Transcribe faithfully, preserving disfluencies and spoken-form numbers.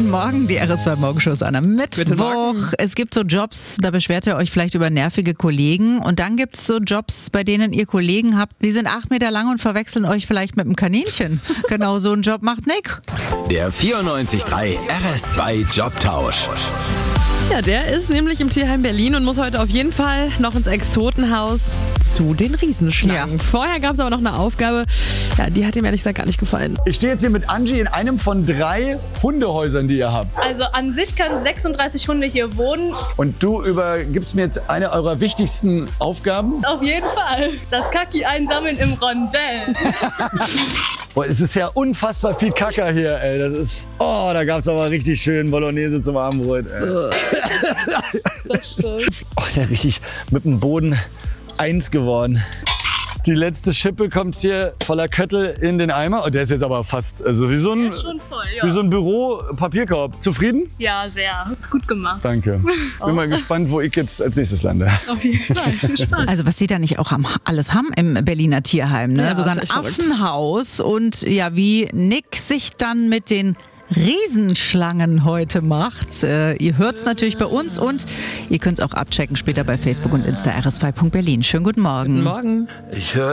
Guten Morgen, die R S zwei Morgenshow ist an einem Mittwoch. Es gibt so Jobs, da beschwert ihr euch vielleicht über nervige Kollegen. Und dann gibt es so Jobs, bei denen ihr Kollegen habt, die sind acht Meter lang und verwechseln euch vielleicht mit einem Kaninchen. Genau so einen Job macht Nick. Der vierundneunzig Komma drei R S zwei Jobtausch. Ja, der ist nämlich im Tierheim Berlin und muss heute auf jeden Fall noch ins Exotenhaus zu den Riesenschlangen. Ja. Vorher gab es aber noch eine Aufgabe, ja, die hat ihm ehrlich gesagt gar nicht gefallen. Ich stehe jetzt hier mit Angie in einem von drei Hundehäusern, die ihr habt. Also an sich können sechsunddreißig Hunde hier wohnen. Und du übergibst mir jetzt eine eurer wichtigsten Aufgaben. Auf jeden Fall. Das Kaki einsammeln im Rondell. Boah, es ist ja unfassbar viel Kacker hier, ey. Das ist, oh, da gab es aber richtig schön Bolognese zum Abendbrot, ey. Das stimmt. Oh, der ist richtig mit dem Boden eins geworden. Die letzte Schippe kommt hier voller Köttel in den Eimer. Und der ist jetzt aber fast also wie so ein, Schon voll, ja. wie so ein Büro-Papierkorb. Zufrieden? Ja, sehr. Gut gemacht. Danke. Bin mal gespannt, wo ich jetzt als nächstes lande. Auf jeden Fall. Viel Spaß. Also was die da nicht auch am, alles haben im Berliner Tierheim. Ne? Ja, Sogar ein ist echt verrückt. Affenhaus. Und ja, wie Nick sich dann mit den Riesenschlangen heute macht. Äh, ihr hört es natürlich bei uns und ihr könnt es auch abchecken später bei Facebook und Insta R S zwei Punkt Berlin. Schönen guten Morgen. Morgen. Ich höre